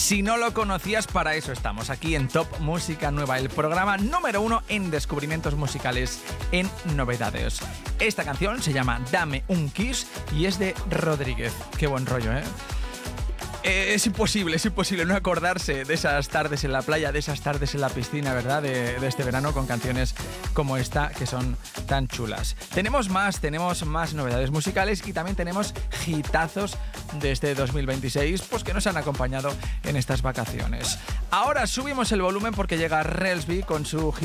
Si no lo conocías, para eso estamos, aquí en Top Música Nueva, el programa número 1 en descubrimientos musicales en novedades. Esta canción se llama Dame un Kiss y es de Rodríguez. Qué buen rollo, ¿eh? Es imposible no acordarse de esas tardes en la playa, de esas tardes en la piscina, ¿verdad? De este verano con canciones como esta que son tan chulas. Tenemos más novedades musicales y también tenemos hitazos de este 2026 pues que nos han acompañado en estas vacaciones. Ahora subimos el volumen porque llega Relsby con su